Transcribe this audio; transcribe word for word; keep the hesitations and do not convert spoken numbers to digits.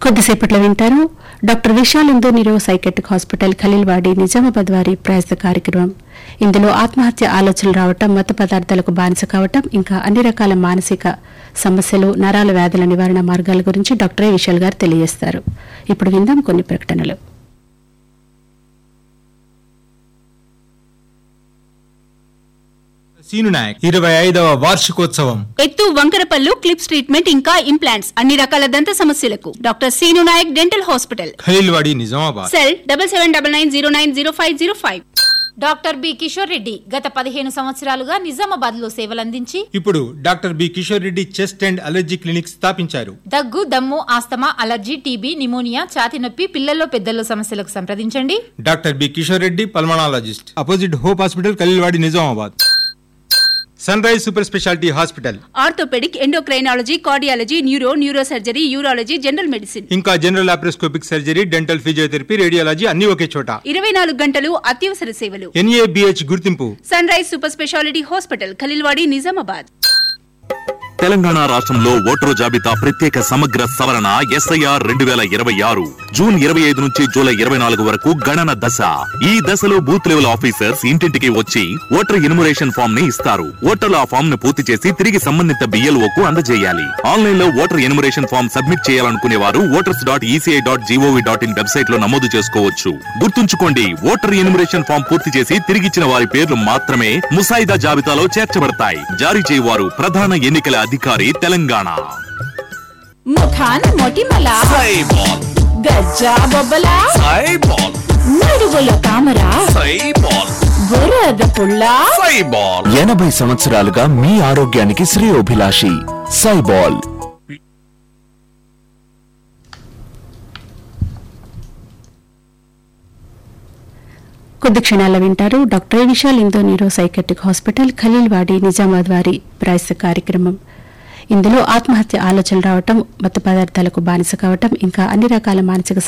కొద్దిసేపట్లో వింటారు డాక్టర్ విశాల్ ఇందు neuro psychiatric hospital Khaleelwadi Nizamabad వారి ప్రయాస కార్యక్రమం. ఇందులో ఆత్మహత్య ఆలోచనలు రావటం, మత పదార్థాలకు బానిస కావటం, ఇంకా అన్ని రకాల మానసిక సమస్యలు, నరాల వ్యాధుల నివారణ మార్గాల గురించి డాక్టర్ ఏ విశాల్ గారు తెలియజేస్తారు. ఇప్పుడు విందాం కొన్ని ప్రకటనలు. సీను నాయక్ ఇరవై ఐదవ వార్షికోత్సవం. ఎత్తు, వంకరపల్లు, క్లిప్స్ ట్రీట్మెంట్ ఇంకా ఇంప్లాంట్స్, అన్ని రకాల దంత సమస్యలకు doctor scene Naik dental hospital, Khaleelwadi, Nizamabad. Cell double seven double nine zero nine zero five zero five. Doctor B Kishore Reddy గత పదిహేను సంవత్సరాలుగా నిజామాబాద్ లో సేవలందించి ఇప్పుడు doctor B Kishore Reddy chest and allergy clinic స్థాపించారు. దగ్గు, దమ్ము, ఆస్తమా, అలర్జీ, టీబీ, నిమోనియా, ఛాతి నొప్పి, పిల్లల్లో పెద్దల్లో సమస్యలకు సంప్రదించండి. Doctor B Kishore Reddy pulmonologist, opposite hope hospital, Khaleelwadi, Nizamabad. Sun rise super speciality hospital, orthopaedic, endocrinology, cardiology, neuro, neuro surgery, urology, general medicine, ఇంకా general laparoscopic surgery, dental physiotherapy, radiology అన్ని ఒకే చోట. ఇరవై నాలుగు గంటలు అత్యవసర సేవలు. ఎన్ఏబిహెచ్ గుర్తింపు. Sun rise super speciality hospital, Khaleelwadi, Nizamabad. Telangana రాష్ట్రంలో ఓటరు జాబితా ప్రత్యేక సమగ్ర సవరణ ఎస్ఐఆర్ రెండు వేల ఇరవై ఆరు జూన్ ఇరవై ఐదు నుంచి జూలై ఇరవై నాలుగు వరకు గణన దశ. ఈ దశలో బూత్ లెవెల్ ఆఫీసర్స్ ఇంటింటికి వచ్చి ఓటర్ ఎన్యుమరేషన్ ఫామ్ ని ఇస్తారు. ఓటర్లు ఆ ఫామ్ ను పూర్తి చేసి తిరిగి సంబంధిత బిఎల్ఓ కు అందజేయాలి. ఆన్లైన్ లో ఓటర్ ఎన్యుమరేషన్ ఫామ్ సబ్మిట్ చేయాలనుకునే వారు voters dot ECI dot GOV dot in website లో నమోదు చేసుకోవచ్చు. గుర్తుంచుకోండి, ఓటర్ ఎన్యుమరేషన్ ఫామ్ పూర్తి చేసి తిరిగిచ్చిన వారి పేర్లు మాత్రమే ముసాయిదా జాబితాలో చేర్చబడతాయి. జారీ చేయవారు ప్రధాన ఎన్నికల అధికారి, తెలంగాణ. ముఖాన్ మొటిమల సైబాల్, గజ్జా బొబ్బల సైబాల్, నడువుల తామర సైబాల్, బురద పుల్ల సైబాల్. ఎనభై సంవత్సరాలుగా మీ ఆరోగ్యానికి శ్రేయోభిలాషి సైబాల్. కొద్ది క్షణాల్లో వింటారు డాక్టర్ ఏ విశాల్ ఇందు neuro psychiatric hospital Khaleelwadi Nizamabad వారి ప్రయాస కార్యక్రమం. ఇందులో ఆత్మహత్య ఆలోచనలు రావటం, మత్తు పదార్థాలకు బానిస కావటం, ఇంకా అన్ని రకాల మానసిక